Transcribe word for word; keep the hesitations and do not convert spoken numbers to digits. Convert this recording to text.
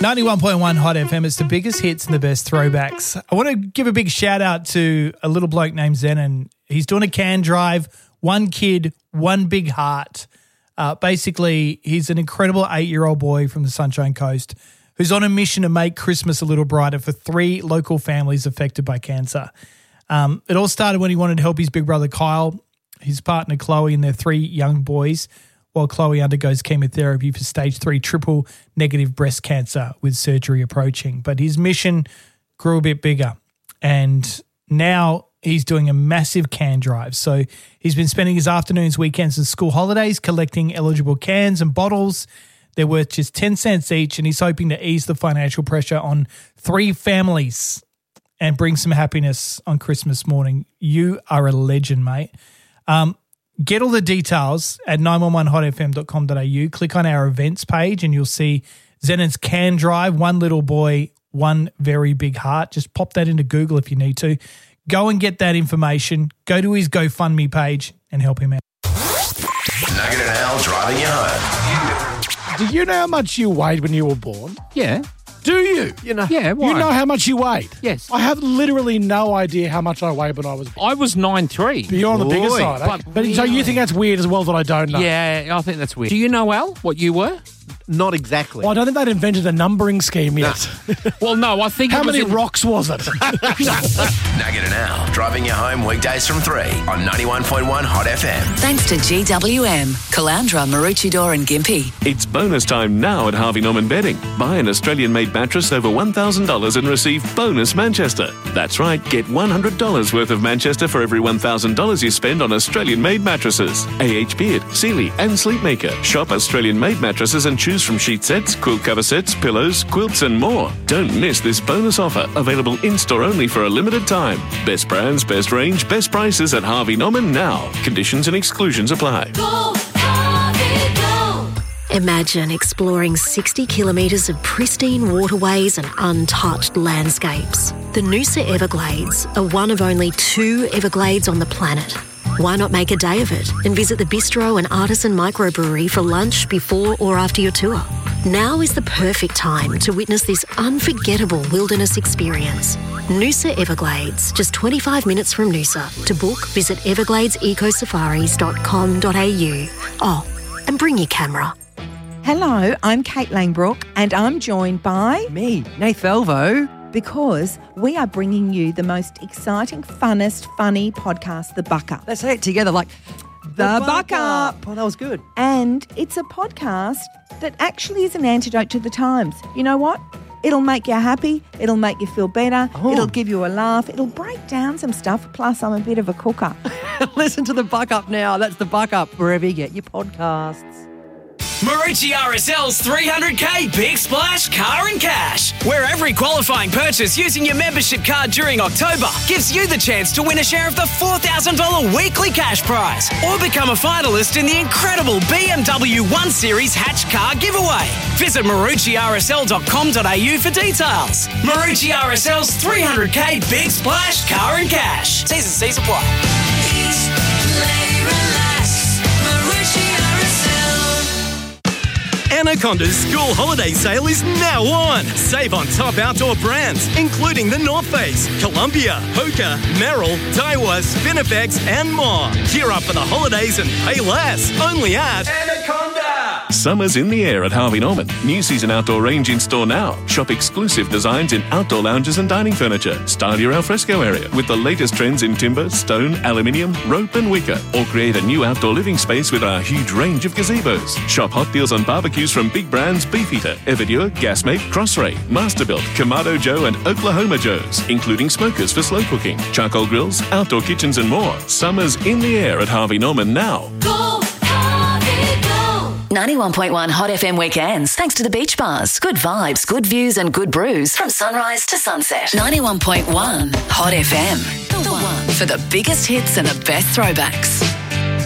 ninety-one point one Hot F M. It's the biggest hits and the best throwbacks. I want to give a big shout out to a little bloke named Zenon. He's doing a can drive, one kid, one big heart. Uh, basically, he's an incredible eight-year-old boy from the Sunshine Coast who's on a mission to make Christmas a little brighter for three local families affected by cancer. Um, it all started when he wanted to help his big brother Kyle, his partner Chloe, and their three young boys, while Chloe undergoes chemotherapy for stage three triple negative breast cancer with surgery approaching. But his mission grew a bit bigger, and now he's doing a massive can drive. So he's been spending his afternoons, weekends, and school holidays collecting eligible cans and bottles. They're worth just ten cents each, and he's hoping to ease the financial pressure on three families and bring some happiness on Christmas morning. You are a legend, mate. Um, get all the details at nine one one hot f m dot com dot a u. Click on our events page and you'll see Zenon's can drive, one little boy, one very big heart. Just pop that into Google if you need to. Go and get that information. Go to his GoFundMe page and help him out. Nugget and Al driving you home. Do you know how much you weighed when you were born? Yeah. Do you? You know. Yeah, why? You know how much you weighed? Yes. I have literally no idea how much I weighed when I was born. I was nine three. But you're on the bigger Boy. side, eh? But But, so you think that's weird as well that I don't know? Yeah, I think that's weird. Do you know, Al, what you were? Not exactly. Well, I don't think they'd invented a numbering scheme yet. Well, no, I think How it was many in- rocks was it? Nugget and Al driving you home weekdays from three on ninety-one point one Hot F M. Thanks to G W M, Calandra, Maroochydore and Gympie. It's bonus time now at Harvey Norman Bedding. Buy an Australian-made mattress over one thousand dollars and receive bonus Manchester. That's right, get one hundred dollars worth of Manchester for every one thousand dollars you spend on Australian-made mattresses. A H Beard, Sealy and Sleepmaker. Shop Australian-made mattresses and choose from sheet sets, quilt cover sets, pillows, quilts and more. Don't miss this bonus offer, available in-store only for a limited time. Best brands, best range, best prices at Harvey Norman now. Conditions and exclusions apply. Go, Harvey, go. Imagine exploring sixty kilometres of pristine waterways and untouched landscapes. The Noosa Everglades are one of only two Everglades on the planet. Why not make a day of it and visit the bistro and artisan microbrewery for lunch before or after your tour? Now is the perfect time to witness this unforgettable wilderness experience. Noosa Everglades, just twenty-five minutes from Noosa. To book, visit everglades eco safaris dot com dot a u. Oh, and bring your camera. Hello, I'm Kate Langbrook and I'm joined by... Me, Nath Velvo. Because we are bringing you the most exciting, funnest, funny podcast, The Buck Up. Let's say it together like... The, the Buck Up. Oh, that was good. And it's a podcast that actually is an antidote to the times. You know what? It'll make you happy. It'll make you feel better. Oh. It'll give you a laugh. It'll break down some stuff. Plus, I'm a bit of a cooker. Listen to The Buck Up now. That's The Buck Up, wherever you get your podcasts. Marucci R S L's three hundred K Big Splash Car and Cash, where every qualifying purchase using your membership card during October gives you the chance to win a share of the four thousand dollars weekly cash prize or become a finalist in the incredible B M W one Series hatch car giveaway. Visit marucci r s l dot com dot a u for details. Marucci R S L's three hundred K Big Splash Car and Cash. T's and C's apply. Eat, play, relax. Marucci R S L. Anaconda's school holiday sale is now on. Save on top outdoor brands, including the North Face, Columbia, Hoka, Merrill, Daiwa, Spinifex, and more. Gear up for the holidays and pay less. Only at Anaconda. Summer's in the air at Harvey Norman. New season outdoor range in store now. Shop exclusive designs in outdoor lounges and dining furniture. Style your alfresco area with the latest trends in timber, stone, aluminium, rope and wicker. Or create a new outdoor living space with our huge range of gazebos. Shop hot deals on barbecues from big brands Beefeater, Everdure, Gasmate, Crossray, Masterbuilt, Kamado Joe and Oklahoma Joe's, including smokers for slow cooking, charcoal grills, outdoor kitchens and more. Summer's in the air at Harvey Norman now. Go, Harvey, go. ninety-one point one Hot F M weekends, thanks to the beach bars. Good vibes, good views and good brews from sunrise to sunset. ninety-one point one Hot F M, the one for the biggest hits and the best throwbacks.